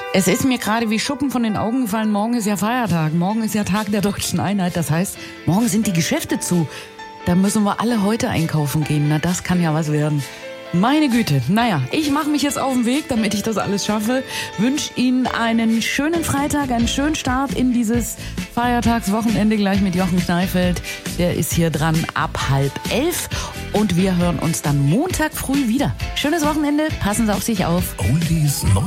Es ist mir gerade wie Schuppen von den Augen gefallen, morgen ist ja Feiertag, morgen ist ja Tag der Deutschen Einheit, das heißt, morgen sind die Geschäfte zu. Da müssen wir alle heute einkaufen gehen, na das kann ja was werden. Meine Güte, naja, ich mache mich jetzt auf den Weg, damit ich das alles schaffe. Wünsche Ihnen einen schönen Freitag, einen schönen Start in dieses Feiertagswochenende gleich mit Jochen Schneifeld. Der ist hier dran ab 10:30 und wir hören uns dann Montag früh wieder. Schönes Wochenende, passen Sie auf sich auf. Oldies